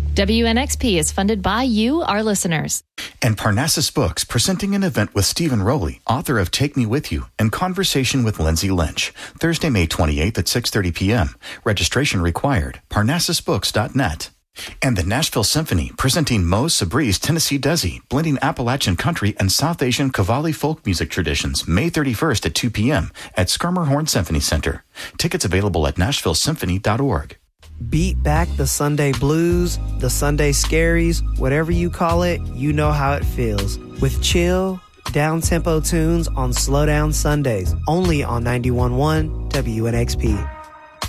WNXP is funded by you, our listeners. And Parnassus Books, presenting an event with Stephen Rowley, author of Take Me With You, and Conversation with Lindsay Lynch, Thursday, May 28th at 6:30 p.m. Registration required. ParnassusBooks.net. And the Nashville Symphony, presenting Mo Sabri's Tennessee Desi, blending Appalachian country and South Asian Qawwali folk music traditions, May 31st at 2 p.m. at Schermerhorn Symphony Center. Tickets available at nashvillesymphony.org. Beat back the Sunday blues, the Sunday scaries, whatever you call it, you know how it feels. With chill, down-tempo tunes on Slow Down Sundays, only on 91.1 WNXP.